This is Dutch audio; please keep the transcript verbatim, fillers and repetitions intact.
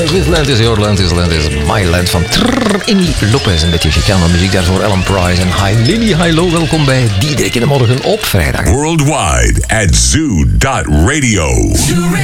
This land is your land, this land is my land van Trrr, Innie Lopez. Een beetje Chicano muziek daarvoor, Alan Price en Hi Lily, Hi Low. Welkom bij Diederik in de Morgen op vrijdag. Worldwide at zoo dot radio.